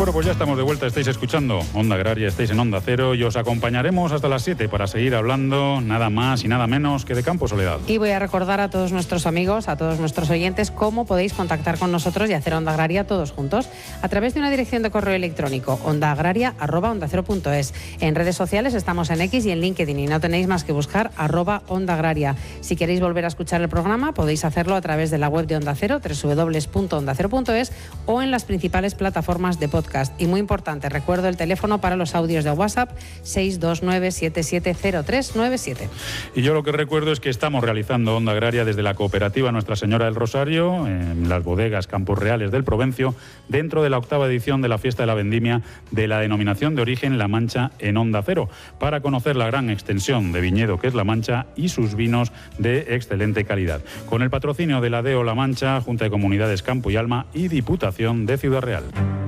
Bueno, pues ya estamos de vuelta, estáis escuchando Onda Agraria, estáis en Onda Cero y os acompañaremos hasta las 7 para seguir hablando nada más y nada menos que de campo, Soledad. Y voy a recordar a todos nuestros amigos, a todos nuestros oyentes, cómo podéis contactar con nosotros y hacer Onda Agraria todos juntos a través de una dirección de correo electrónico, ondaagraria@ondacero.es. En redes sociales estamos en X y en LinkedIn y no tenéis más que buscar @Onda Agraria. Si queréis volver a escuchar el programa, podéis hacerlo a través de la web de Onda Cero, www.ondacero.es, o en las principales plataformas de podcast. Y muy importante, recuerdo el teléfono para los audios de WhatsApp, 629-770397. Y yo lo que recuerdo es que estamos realizando Onda Agraria desde la cooperativa Nuestra Señora del Rosario, en las bodegas Campos Reales del Provencio, dentro de la 8ª edición de la Fiesta de la Vendimia de la denominación de origen La Mancha en Onda Cero, para conocer la gran extensión de viñedo que es La Mancha y sus vinos de excelente calidad. Con el patrocinio de la DEO La Mancha, Junta de Comunidades Campo y Alma y Diputación de Ciudad Real.